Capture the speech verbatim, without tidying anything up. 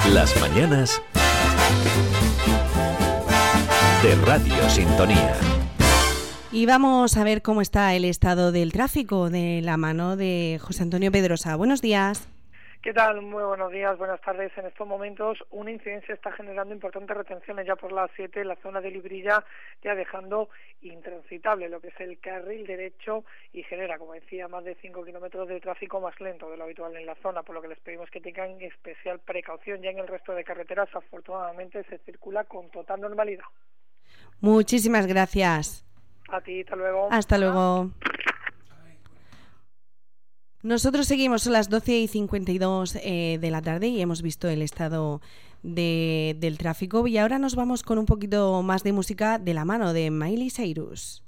Las mañanas de Radio Sintonía. Y vamos a ver cómo está el estado del tráfico de la mano de José Antonio Pedrosa. Buenos días. ¿Qué tal? Muy buenos días, buenas tardes. En estos momentos una incidencia está generando importantes retenciones ya por las siete en la zona de Librilla, ya dejando intransitable lo que es el carril derecho y genera, como decía, más de cinco kilómetros de tráfico más lento de lo habitual en la zona, por lo que les pedimos que tengan especial precaución. Ya en el resto de carreteras, afortunadamente, se circula con total normalidad. Muchísimas gracias. A ti, hasta luego. Hasta luego. Nosotros seguimos a las doce y cincuenta y dos eh, de la tarde y hemos visto el estado de, del tráfico, y ahora nos vamos con un poquito más de música de la mano de Miley Cyrus.